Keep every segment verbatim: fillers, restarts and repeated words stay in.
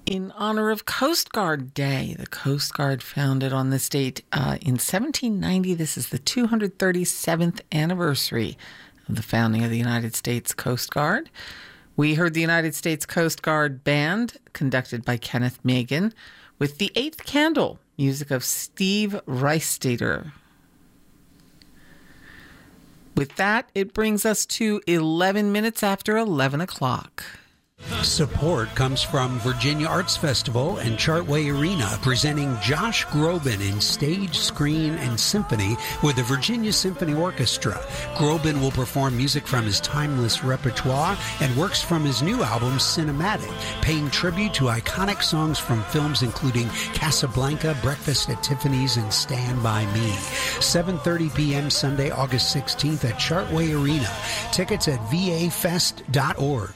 In honor of Coast Guard Day, the Coast Guard founded on this date uh, in seventeen ninety. This is the two hundred thirty-seventh anniversary of the founding of the United States Coast Guard. We heard the United States Coast Guard Band, conducted by Kenneth Magan, with The Eighth Candle, music of Steve Reichstader. With that, it brings us to eleven minutes after eleven o'clock. Support comes from Virginia Arts Festival and Chartway Arena, presenting Josh Groban in stage, screen, and symphony with the Virginia Symphony Orchestra. Groban will perform music from his timeless repertoire and works from his new album, Cinematic, paying tribute to iconic songs from films including Casablanca, Breakfast at Tiffany's, and Stand By Me. seven thirty p.m. Sunday, August sixteenth at Chartway Arena. Tickets at v a fest dot org.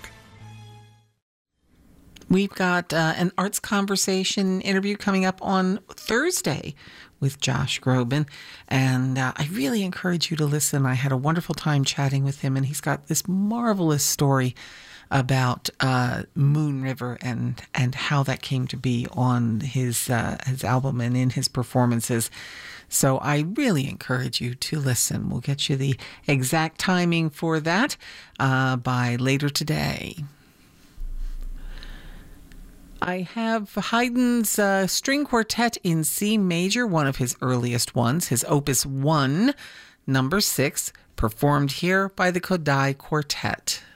We've got uh, an arts conversation interview coming up on Thursday with Josh Groban, and uh, I really encourage you to listen. I had a wonderful time chatting with him, and he's got this marvelous story about uh, Moon River and and how that came to be on his uh, his album and in his performances. So I really encourage you to listen. We'll get you the exact timing for that uh, by later today. I have Haydn's uh, string quartet in C major, one of his earliest ones, his opus one, number six, performed here by the Kodály Quartet.